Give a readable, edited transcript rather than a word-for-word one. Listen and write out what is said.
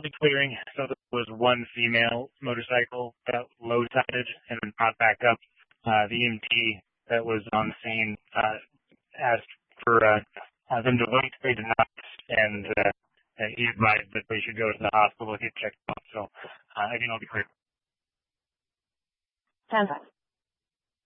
casualty clearing. So there was one female motorcycle that low-sided and then popped back up. The EMT that was on the scene asked for them to wait. They did not, and he advised that they should go to the hospital to get checked out. So again, I'll be clear. 10 times.